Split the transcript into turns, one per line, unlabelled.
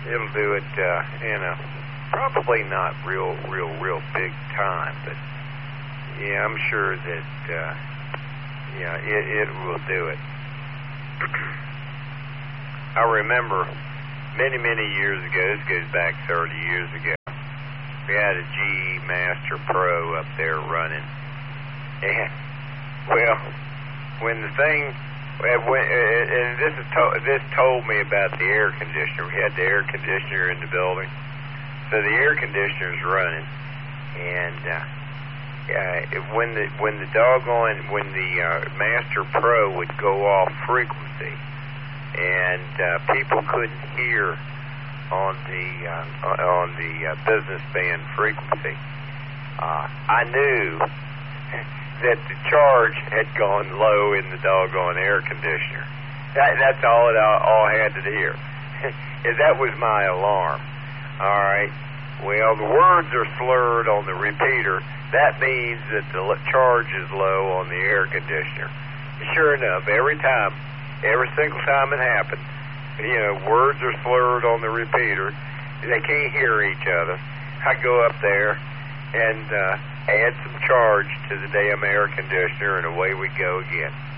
it'll do it in a probably not real big time, but yeah, I'm sure that it will do it. I remember many years ago. This goes back 30 years ago. We had a GE Master Pro up there running, and well, when the thing. And this told me about the air conditioner. We had the air conditioner in the building, so the air conditioner's running, and when the Master Pro would go off frequency, and people couldn't hear on the business band frequency, I knew that the charge had gone low in the doggone air conditioner. That's all it all had to hear. That was my alarm. All right. Well, the words are slurred on the repeater. That means that the charge is low on the air conditioner. Sure enough, every single time it happened, words are slurred on the repeater. They can't hear each other. I go up there and add some charge to the damn air conditioner, and away we go again.